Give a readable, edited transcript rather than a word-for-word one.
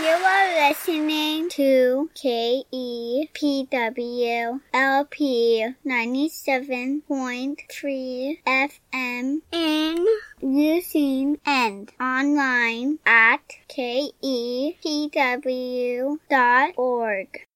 You are listening to KEPW LP 97.3 FM in using and online at kepw.org.